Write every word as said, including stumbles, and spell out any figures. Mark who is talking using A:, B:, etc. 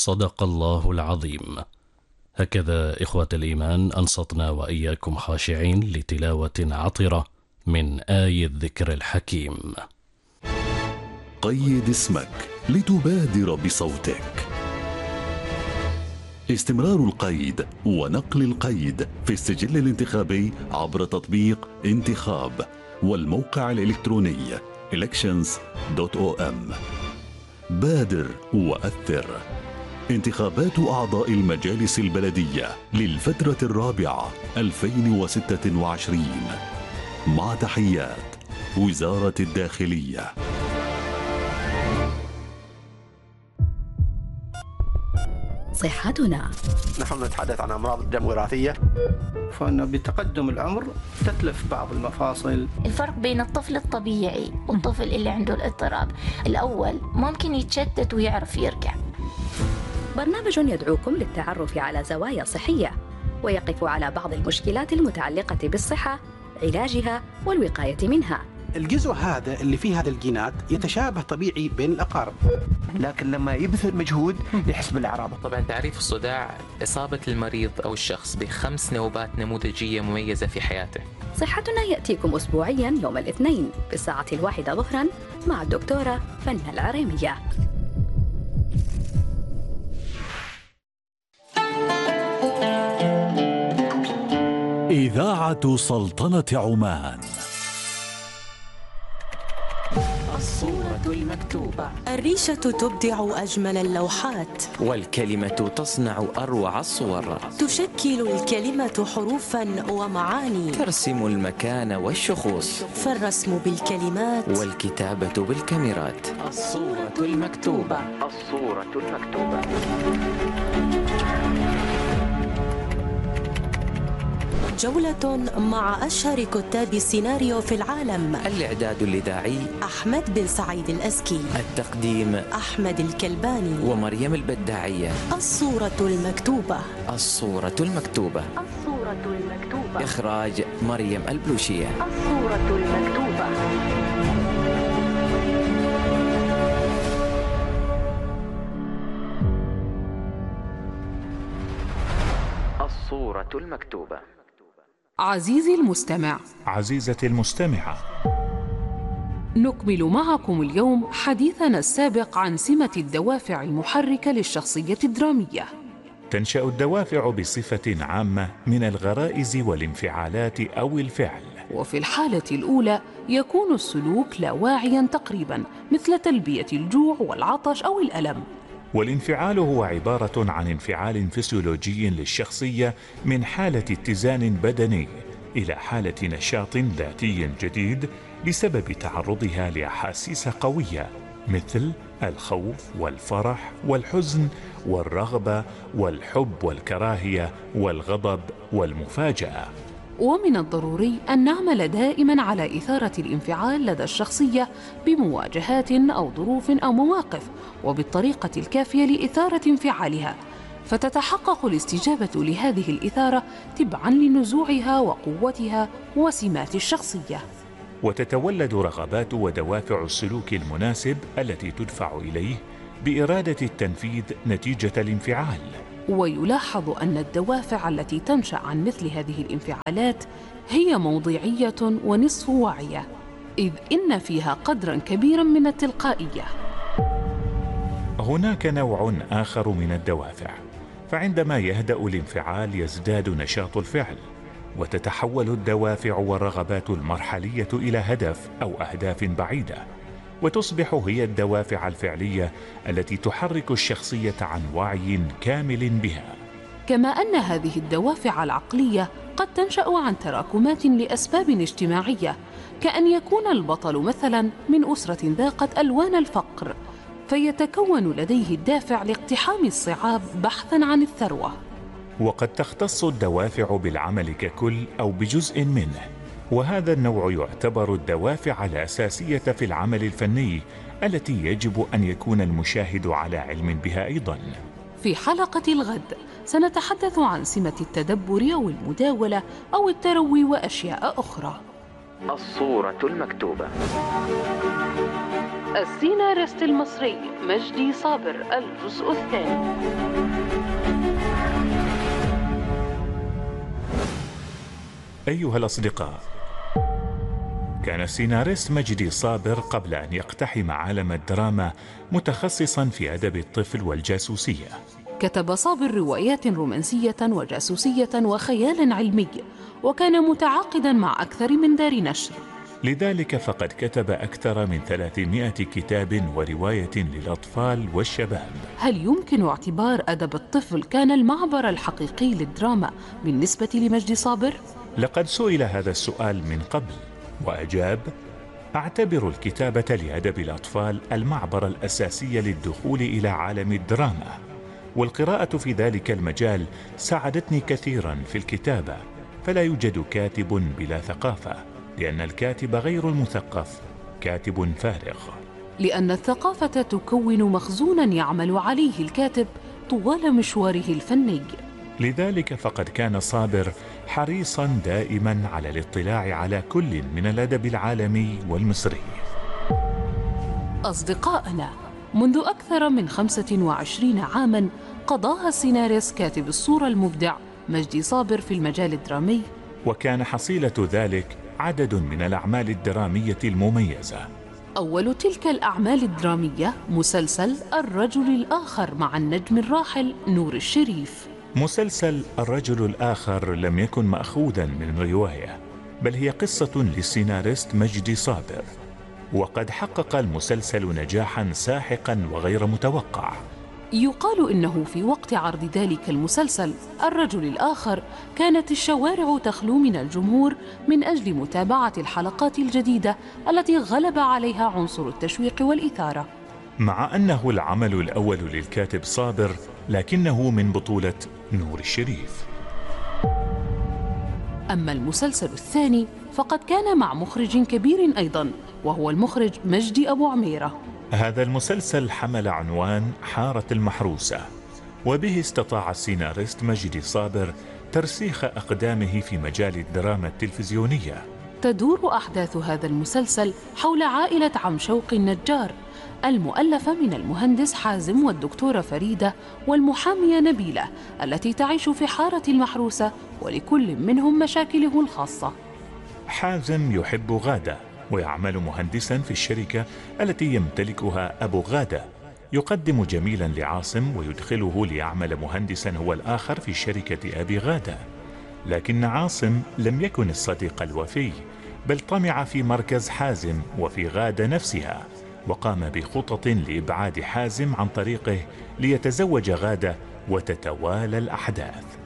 A: صدق الله العظيم. هكذا إخوة الإيمان أنصتنا وإياكم خاشعين لتلاوة عطرة من آي الذكر الحكيم.
B: قيد اسمك لتبادر بصوتك. استمرار القيد ونقل القيد في السجل الانتخابي عبر تطبيق انتخاب والموقع الإلكتروني elections دوت أو إم. بادر وأثر. انتخابات أعضاء المجالس البلدية للفترة الرابعة ألفين وستة وعشرين. مع تحيات وزارة الداخلية.
C: صحتنا.
D: نحن نتحدث عن أمراض الدم وراثية،
E: فإنه بتقدم العمر تتلف بعض المفاصل.
F: الفرق بين الطفل الطبيعي والطفل اللي عنده الاضطراب، الأول ممكن يتشتت ويعرف يرجع.
C: برنامج يدعوكم للتعرف على زوايا صحية ويقف على بعض المشكلات المتعلقة بالصحة، علاجها والوقاية منها.
D: الجزء هذا اللي فيه هذا الجينات يتشابه طبيعي بين الأقارب، لكن لما يبذل مجهود يحس بالأعراض.
G: طبعا تعريف الصداع إصابة المريض أو الشخص بخمس نوبات نموذجية مميزة في حياته.
C: صحتنا يأتيكم أسبوعيا يوم الاثنين في الساعة الواحدة ظهرا مع الدكتورة فنة العريمية.
B: إذاعة سلطنة عمان.
H: الصورة المكتوبة. الريشة تبدع أجمل اللوحات،
I: والكلمة تصنع أروع الصور.
H: تشكل الكلمة حروفا ومعاني،
I: ترسم المكان والشخوص،
H: فالرسم بالكلمات
I: والكتابة بالكاميرات.
H: الصورة المكتوبة.
D: الصورة المكتوبة.
H: جولة مع أشهر كتاب السيناريو في العالم.
I: الإعداد الإذاعي
H: أحمد بن سعيد الأزكي.
I: التقديم
H: أحمد الكلباني
I: ومريم البداعية.
H: الصورة المكتوبة.
I: الصورة المكتوبة.
F: الصورة المكتوبة.
I: إخراج مريم البلوشية.
F: الصورة المكتوبة.
I: الصورة المكتوبة.
J: عزيزي المستمع،
K: عزيزتي المستمعة،
J: نكمل معكم اليوم حديثنا السابق عن سمة الدوافع المحركة للشخصية الدرامية.
K: تنشأ الدوافع بصفة عامة من الغرائز والانفعالات أو الفعل،
J: وفي الحالة الأولى يكون السلوك لا واعيا تقريبا، مثل تلبية الجوع والعطش أو الألم.
K: والانفعال هو عبارة عن انفعال فسيولوجي للشخصية من حالة اتزان بدني إلى حالة نشاط ذاتي جديد بسبب تعرضها لأحاسيس قوية مثل الخوف والفرح والحزن والرغبة والحب والكراهية والغضب والمفاجأة.
J: ومن الضروري أن نعمل دائما على إثارة الانفعال لدى الشخصية بمواجهات أو ظروف أو مواقف وبالطريقة الكافية لإثارة انفعالها، فتتحقق الاستجابة لهذه الإثارة تبعا لنزوعها وقوتها وسمات الشخصية.
K: وتتولد رغبات ودوافع السلوك المناسب التي تدفع إليه بإرادة التنفيذ نتيجة الانفعال.
J: ويلاحظ أن الدوافع التي تنشأ عن مثل هذه الانفعالات هي موضعية ونصف واعية، إذ إن فيها قدرا كبيرا من التلقائية.
K: هناك نوع آخر من الدوافع، فعندما يهدأ الانفعال يزداد نشاط الفعل، وتتحول الدوافع والرغبات المرحلية إلى هدف أو أهداف بعيدة، وتصبح هي الدوافع الفعلية التي تحرك الشخصية عن وعي كامل بها.
J: كما أن هذه الدوافع العقلية قد تنشأ عن تراكمات لأسباب اجتماعية، كأن يكون البطل مثلا من أسرة ذاقت ألوان الفقر، فيتكون لديه الدافع لاقتحام الصعاب بحثا عن الثروة.
K: وقد تختص الدوافع بالعمل ككل أو بجزء منه، وهذا النوع يعتبر الدوافع الأساسية في العمل الفني التي يجب أن يكون المشاهد على علم بها أيضا.
J: في حلقة الغد سنتحدث عن سمة التدبر أو المداولة أو التروي وأشياء أخرى.
I: الصورة المكتوبة.
J: السيناريست المصري مجدي صابر، الجزء الثاني.
K: أيها الأصدقاء، كان السيناريست مجدي صابر قبل أن يقتحم عالم الدراما متخصصا في أدب الطفل والجاسوسية.
J: كتب صابر روايات رومانسية وجاسوسية وخيال علمي، وكان متعاقدا مع أكثر من دار نشر.
K: لذلك فقد كتب أكثر من ثلاثمائة كتاب ورواية للأطفال والشباب.
J: هل يمكن اعتبار أدب الطفل كان المعبر الحقيقي للدراما بالنسبة لمجدي صابر؟
K: لقد سئل هذا السؤال من قبل وأجاب: أعتبر الكتابة لأدب الأطفال المعبر الأساسي للدخول إلى عالم الدراما، والقراءة في ذلك المجال ساعدتني كثيرا في الكتابة، فلا يوجد كاتب بلا ثقافة، لأن الكاتب غير المثقف كاتب فارغ.
J: لأن الثقافة تكون مخزونا يعمل عليه الكاتب طوال مشواره الفني.
K: لذلك فقد كان صابر حريصا دائما على الاطلاع على كل من الأدب العالمي والمصري.
J: أصدقائنا، منذ أكثر من خمسة وعشرين عاما قضاها السيناريست كاتب الصورة المبدع مجدي صابر في المجال الدرامي،
K: وكان حصيلة ذلك عدد من الأعمال الدرامية المميزة.
J: أول تلك الأعمال الدرامية مسلسل الرجل الآخر مع النجم الراحل نور الشريف.
K: مسلسل الرجل الآخر لم يكن مأخوذا من رواية، بل هي قصة للسيناريست مجدي صابر، وقد حقق المسلسل نجاحا ساحقا وغير متوقع.
J: يقال إنه في وقت عرض ذلك المسلسل الرجل الآخر كانت الشوارع تخلو من الجمهور من أجل متابعة الحلقات الجديدة التي غلب عليها عنصر التشويق والإثارة.
K: مع أنه العمل الأول للكاتب صابر، لكنه من بطولة نور الشريف.
J: أما المسلسل الثاني فقد كان مع مخرج كبير أيضا، وهو المخرج مجدي أبو عميرة.
K: هذا المسلسل حمل عنوان حارة المحروسة، وبه استطاع السيناريست مجدي صابر ترسيخ أقدامه في مجال الدراما التلفزيونية.
J: تدور أحداث هذا المسلسل حول عائلة عم شوقي النجار، المؤلفة من المهندس حازم والدكتورة فريدة والمحامية نبيلة، التي تعيش في حارة المحروسة، ولكل منهم مشاكله الخاصة.
K: حازم يحب غادة ويعمل مهندسا في الشركة التي يمتلكها أبو غادة. يقدم جميلا لعاصم ويدخله ليعمل مهندسا هو الآخر في شركة أبي غادة، لكن عاصم لم يكن الصديق الوفي، بل طمع في مركز حازم وفي غادة نفسها، وقام بخطط لإبعاد حازم عن طريقه ليتزوج غادة، وتتوالى الأحداث.